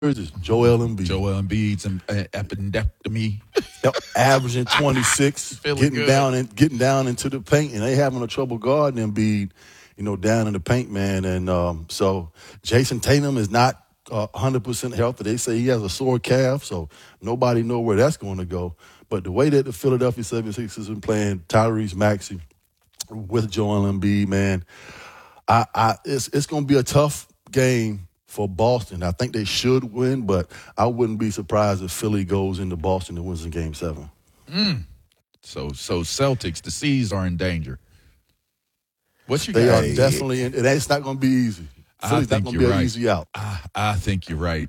is Joel Embiid. Joel Embiid's appendectomy. Yep, averaging 26, getting down into the paint, and they having a trouble guarding Embiid, down in the paint, man. And so Jason Tatum is not 100% healthy. They say he has a sore calf, so nobody know where that's going to go. But the way that the Philadelphia 76ers been playing Tyrese Maxey with Joel Embiid, man, it's going to be a tough game for Boston. I think they should win, but I wouldn't be surprised if Philly goes into Boston and wins in Game 7. So Celtics, the C's are in danger. What you They got? are definitely in. It's not going to be easy. Philly's not going to be an easy out. I think you're right.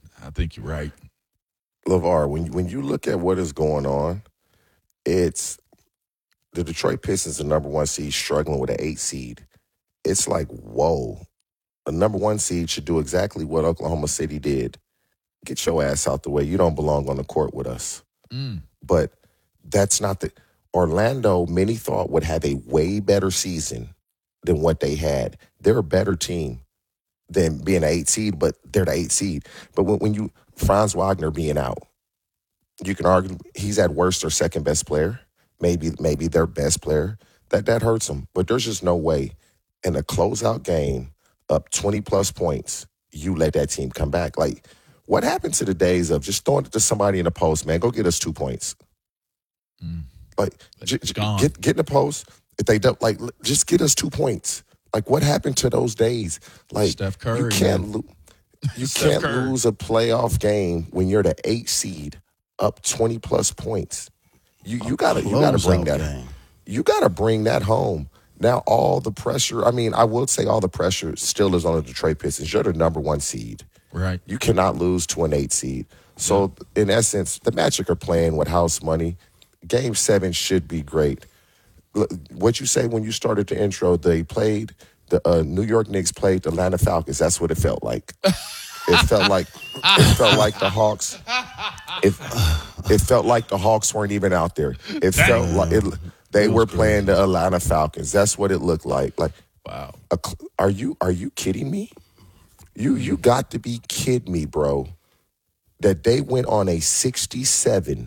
LeVar, when you look at what is going on, it's the Detroit Pistons, the number 1 seed, struggling with an 8 seed. It's like, whoa. The number 1 seed should do exactly what Oklahoma City did. Get your ass out the way. You don't belong on the court with us. But that's not the Orlando, many thought would have a way better season than what they had. They're a better team than being an 8 seed, but they're the 8 seed. But when you Franz Wagner being out, you can argue he's at worst their second best player, maybe their best player. That hurts them. But there's just no way in a closeout game up 20-plus points, you let that team come back. Like, what happened to the days of just throwing it to somebody in the post, man, go get us 2 points. Like, get in the post. If they don't, like, just get us 2 points. Like, what happened to those days? Like, Steph Curry, you can't lose a playoff game when you're the 8 seed up 20-plus points. You gotta bring that home. You gotta bring that home. Now, all the pressure, I would say all the pressure still is on the Detroit Pistons. You're the number 1 seed. Right. You cannot lose to an 8 seed. So, in essence, the Magic are playing with house money. Game 7 should be great. What you say when you started the intro, the New York Knicks played the Atlanta Falcons. That's what it felt like. It felt like the Hawks. It felt like the Hawks weren't even out there. It felt like they were playing the Atlanta Falcons. That's what it looked like. Like, wow. Are you kidding me? You got to be kidding me, bro. That they went on a 67-13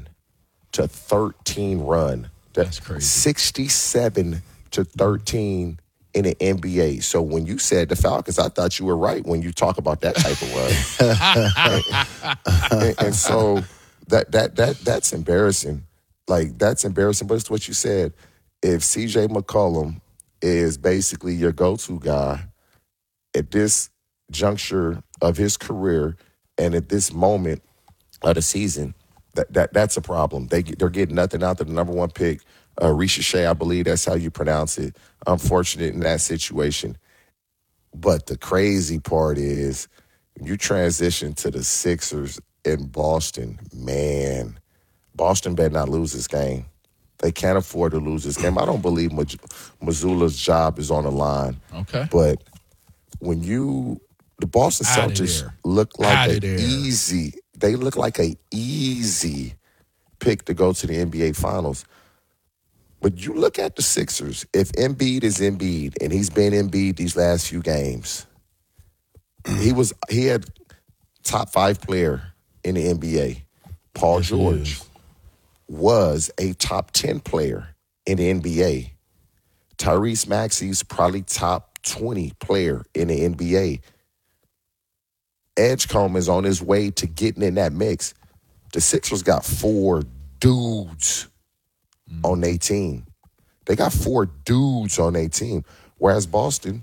run. That's crazy. 67-13 in the NBA. So when you said the Falcons, I thought you were right when you talk about that type of run. and so that's embarrassing. Like, that's embarrassing, but it's what you said. If CJ McCollum is basically your go-to guy at this juncture of his career and at this moment of the season, that's a problem. They're getting nothing out of the number 1 pick. Risha Shea, I believe that's how you pronounce it. Unfortunate in that situation. But the crazy part is you transition to the Sixers in Boston. Man, Boston better not lose this game. They can't afford to lose this game. I don't believe Mazzulla's job is on the line. Okay. But when the Boston Celtics look like they look like an easy pick to go to the NBA Finals. But you look at the Sixers, if Embiid is Embiid, and he's been Embiid these last few games, he had top 5 player in the NBA. Paul George was a top 10 player in the NBA. Tyrese Maxey's probably top 20 player in the NBA. Edgecombe is on his way to getting in that mix. The Sixers got 4 dudes on their team. They got 4 dudes on their team. Whereas Boston,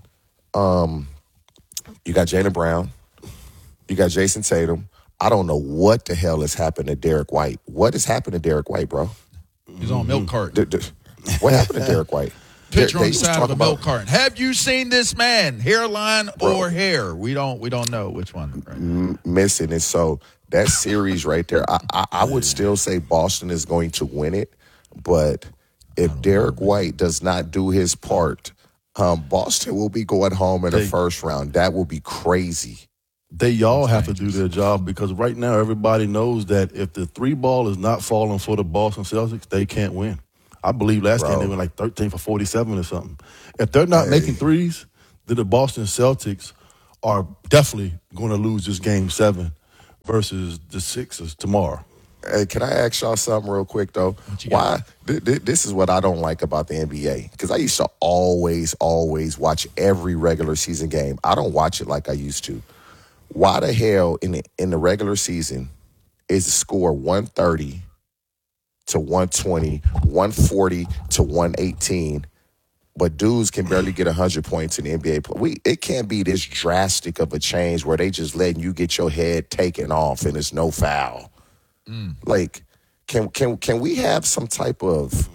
you got Jaylen Brown, you got Jason Tatum. I don't know what the hell has happened to Derek White. What has happened to Derek White, bro? He's on milk carton. What happened to Derek White? Picture on the side of a milk carton. Have you seen this man? Hairline or hair? We don't know which one. Right? Missing it. So that series right there, I would still say Boston is going to win it. But if Derek White does not do his part, Boston will be going home in the first round. That will be crazy. They all have to do their job because right now everybody knows that if the 3 ball is not falling for the Boston Celtics, they can't win. I believe last game they went like 13 for 47 or something. If they're not making threes, then the Boston Celtics are definitely going to lose this Game 7 versus the Sixers tomorrow. Hey, can I ask y'all something real quick, though? Why? This is what I don't like about the NBA. Because I used to always watch every regular season game. I don't watch it like I used to. Why the hell in the regular season is the score 130 to 120, 140 to 118, but dudes can barely get 100 points in the NBA. It can't be this drastic of a change where they just letting you get your head taken off and it's no foul. Like, can we have some type of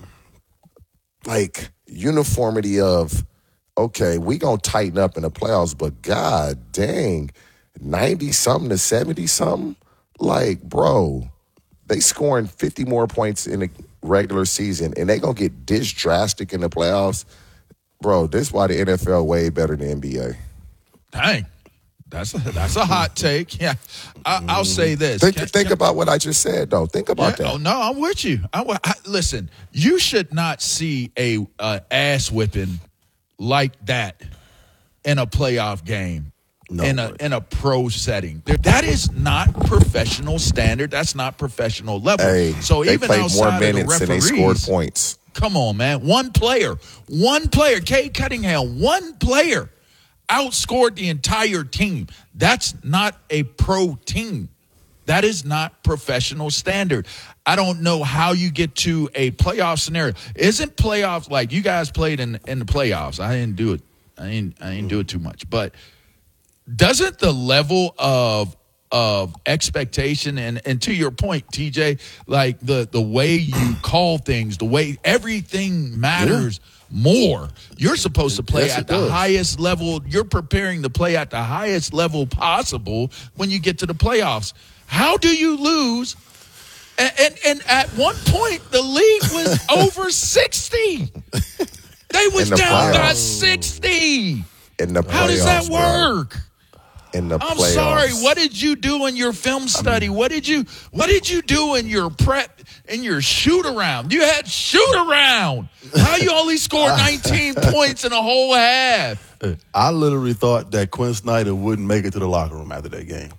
like uniformity of, okay, we gonna tighten up in the playoffs, but god dang, 90-something to 70-something? Like, bro, they scoring 50 more points in the regular season and they gonna get this drastic in the playoffs? Bro, this is why the NFL way better than the NBA. Dang. That's a hot take. Yeah, I'll say this. Think about what I just said, though. Think about that. Oh no, I'm with you. Listen, you should not see a ass whipping like that in a playoff game. No, in a pro setting. That is not professional standard. That's not professional level. Hey, so they even played outside more minutes of the referees, and they scored points. Come on, man. One player, Cade Cunningham, one player outscored the entire team. That's not a pro team. That is not professional standard. I don't know how you get to a playoff scenario. Isn't playoffs like you guys played in the playoffs? I didn't do it. I didn't do it too much. But doesn't the level of expectation and to your point, TJ, like the way you call things, the way everything matters more. You're supposed to play at the highest level. You're preparing to play at the highest level possible when you get to the playoffs. How do you lose? And at one point, the league was over 60. They was down by 60. In the playoffs, how does that work? In the I'm playoffs. sorry. What did you do in your film study? What did you do in your prep, in your shoot around? You had shoot around. How you only scored 19 points in a whole half? I literally thought that Quinn Snyder wouldn't make it to the locker room after that game.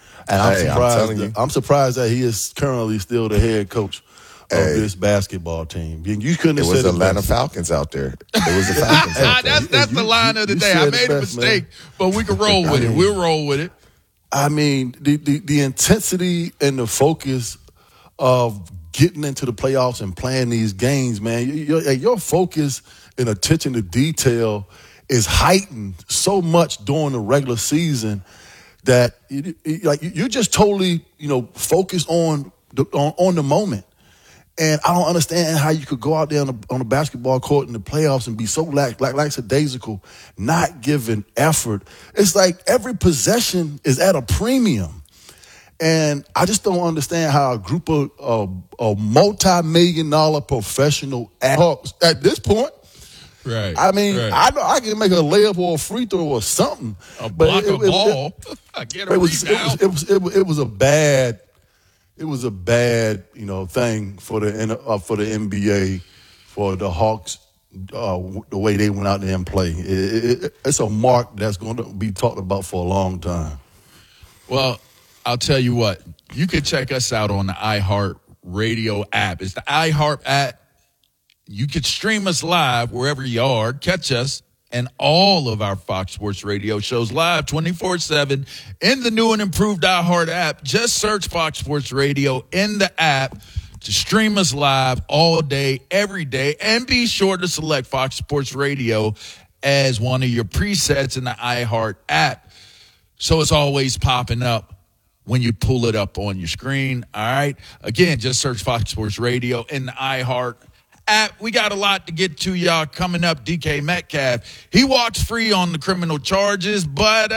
And I'm surprised that he is currently still the head coach of this basketball team. You couldn't have said it. It was Atlanta Falcons out there. It was the Falcons out there. That's the line of the day. I made a mistake, but we can roll with it. We'll roll with it. I mean, the intensity and the focus of getting into the playoffs and playing these games, man, your focus and attention to detail is heightened so much during the regular season that you're just totally, focused on the moment. And I don't understand how you could go out there on the basketball court in the playoffs and be so lackadaisical, not giving effort. It's like every possession is at a premium. And I just don't understand how a group of multi-million-dollar professional adults at this point. Right. I mean, I know I can make a layup or a free throw or something. A block a ball. I get a rebound. It was a bad. It was a bad, thing for the NBA, for the Hawks, the way they went out there and played. It's a mark that's going to be talked about for a long time. Well, I'll tell you what. You can check us out on the iHeart Radio app. It's the iHeart app. You can stream us live wherever you are. Catch us and all of our Fox Sports Radio shows live 24/7 in the new and improved iHeart app. Just search Fox Sports Radio in the app to stream us live all day, every day. And be sure to select Fox Sports Radio as one of your presets in the iHeart app. So it's always popping up when you pull it up on your screen. All right. Again, just search Fox Sports Radio in the iHeart app. We got a lot to get to, y'all. Coming up, DK Metcalf. He walks free on the criminal charges, but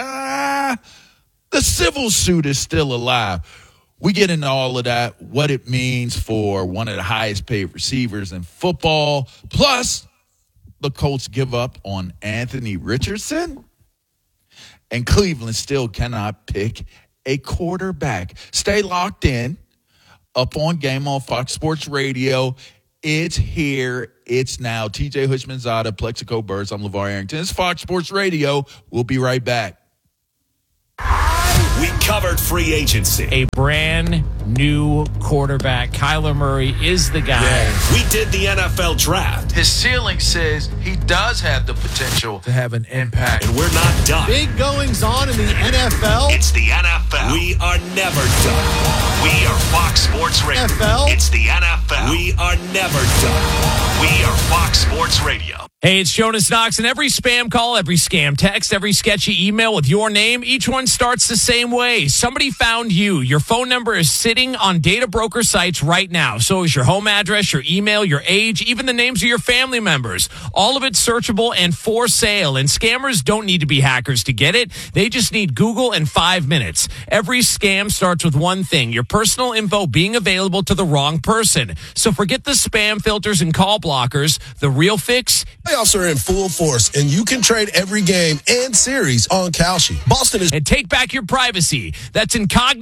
the civil suit is still alive. We get into all of that, what it means for one of the highest paid receivers in football. Plus, the Colts give up on Anthony Richardson, and Cleveland still cannot pick a quarterback. Stay locked in. Up on Game on Fox Sports Radio. It's here. It's now. TJ Hushmanzada, Plexico Burrs. I'm LeVar Arrington. It's Fox Sports Radio. We'll be right back. We covered free agency. A brand new quarterback. Kyler Murray is the guy. Yeah. We did the NFL draft. His ceiling says he does have the potential to have an impact. And we're not done. Big goings on in the NFL. It's the NFL. We are never done. We are Fox Sports Radio. NFL. It's the NFL. We are never done. We are Fox Sports Radio. Hey, it's Jonas Knox, and every spam call, every scam text, every sketchy email with your name, each one starts the same way. Somebody found you. Your phone number is sitting on data broker sites right now. So is your home address, your email, your age, even the names of your family members. All of it's searchable and for sale. And scammers don't need to be hackers to get it. They just need Google in 5 minutes. Every scam starts with one thing: your personal info being available to the wrong person. So forget the spam filters and call blockers. The real fix: playoffs are in full force, and you can trade every game and series on Kalshi. Boston is... And take back your privacy. That's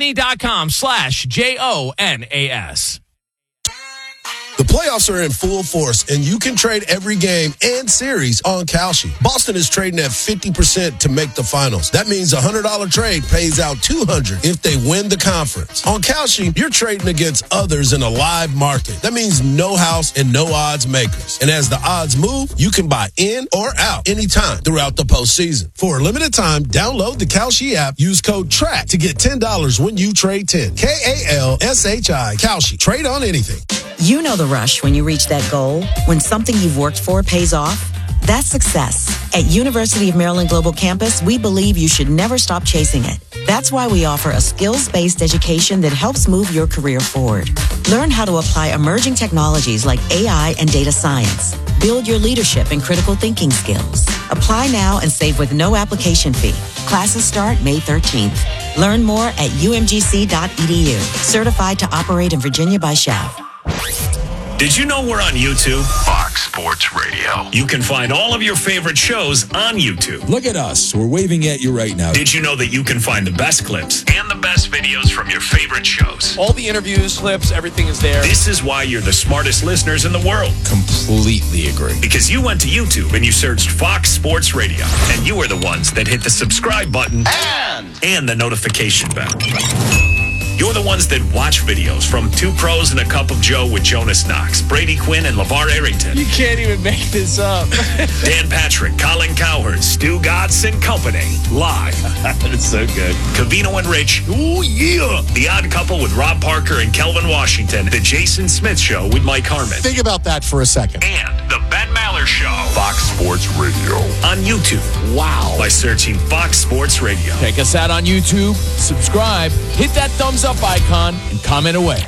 incogni.com/JONAS. The playoffs are in full force, and you can trade every game and series on Kalshi. Boston is trading at 50% to make the finals. That means a $100 trade pays out $200 if they win the conference. On Kalshi, you're trading against others in a live market. That means no house and no odds makers. And as the odds move, you can buy in or out anytime throughout the postseason. For a limited time, download the Kalshi app. Use code TRACK to get $10 when you trade 10. KALSHI. Kalshi. Trade on anything. You know the rush when you reach that goal, when something you've worked for pays off. That's success. At University of Maryland Global Campus, we believe you should never stop chasing it. That's why we offer a skills-based education that helps move your career forward. Learn how to apply emerging technologies like AI and data science. Build your leadership and critical thinking skills. Apply now and save with no application fee. Classes start May 13th. Learn more at umgc.edu. Certified to operate in Virginia by SCHAV. Did you know we're on YouTube? Fox Sports Radio. You can find all of your favorite shows on YouTube. Look at us. We're waving at you right now. Did you know that you can find the best clips and the best videos from your favorite shows? All the interviews, clips, everything is there. This is why you're the smartest listeners in the world. Completely agree. Because you went to YouTube and you searched Fox Sports Radio. And you are the ones that hit the subscribe button and the notification bell. You're the ones that watch videos from Two Pros and a Cup of Joe with Jonas Knox, Brady Quinn, and LeVar Arrington. You can't even make this up. Dan Patrick, Colin Cowherd, Stu Gatz and Company. Live. That's so good. Covino and Rich. Ooh, yeah. The Odd Couple with Rob Parker and Kelvin Washington. The Jason Smith Show with Mike Harmon. Think about that for a second. And the Ben Maller Show. Fox Sports Radio. On YouTube. Wow. By searching Fox Sports Radio. Check us out on YouTube. Subscribe. Hit that thumbs up icon and comment away.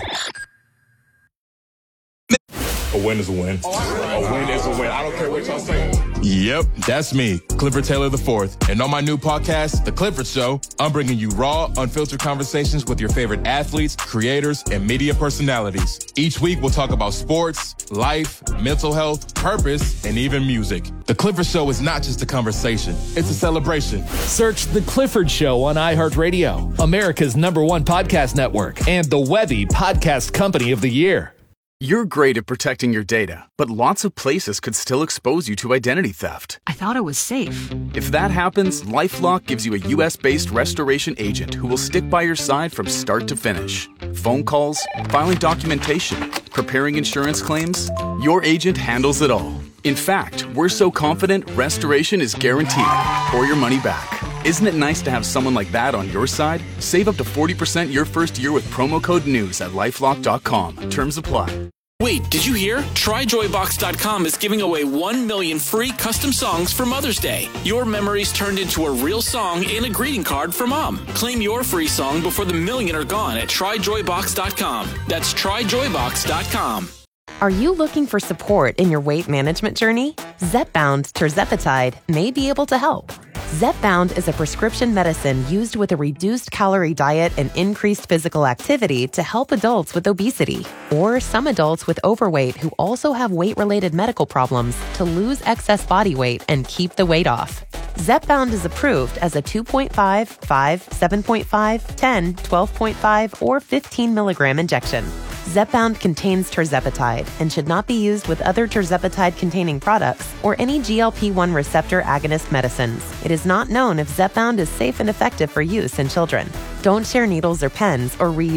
A win is a win. A win is a win. I don't care what y'all say. Yep, that's me, Clifford Taylor IV. And on my new podcast, The Clifford Show, I'm bringing you raw, unfiltered conversations with your favorite athletes, creators, and media personalities. Each week, we'll talk about sports, life, mental health, purpose, and even music. The Clifford Show is not just a conversation, it's a celebration. Search The Clifford Show on iHeartRadio, America's #1 podcast network, and the Webby Podcast Company of the Year. You're great at protecting your data, but lots of places could still expose you to identity theft. I thought it was safe. If that happens, LifeLock gives you a U.S.-based restoration agent who will stick by your side from start to finish. Phone calls, filing documentation, preparing insurance claims, your agent handles it all. In fact, we're so confident restoration is guaranteed or your money back. Isn't it nice to have someone like that on your side? Save up to 40% your first year with promo code NEWS at LifeLock.com. Terms apply. Wait, did you hear? TryJoyBox.com is giving away 1 million free custom songs for Mother's Day. Your memories turned into a real song and a greeting card for Mom. Claim your free song before the million are gone at TryJoyBox.com. That's TryJoyBox.com. Are you looking for support in your weight management journey? Zepbound tirzepatide may be able to help. Zepbound is a prescription medicine used with a reduced calorie diet and increased physical activity to help adults with obesity or some adults with overweight who also have weight-related medical problems to lose excess body weight and keep the weight off. Zepbound is approved as a 2.5, 5, 7.5, 10, 12.5, or 15 milligram injection. Zepbound contains tirzepatide and should not be used with other tirzepatide-containing products or any GLP-1 receptor agonist medicines. It is not known if Zepbound is safe and effective for use in children. Don't share needles or pens or reuse